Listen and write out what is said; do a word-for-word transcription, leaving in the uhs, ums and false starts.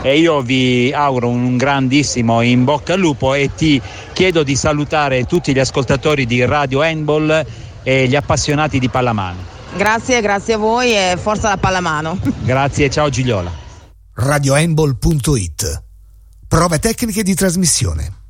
e io vi auguro un grandissimo in bocca al lupo e ti chiedo di salutare tutti gli ascoltatori di Radio Handball e gli appassionati di pallamano. Grazie, grazie a voi e forza la pallamano. Grazie, ciao Gigliola. radio handball punto it. Prove tecniche di trasmissione.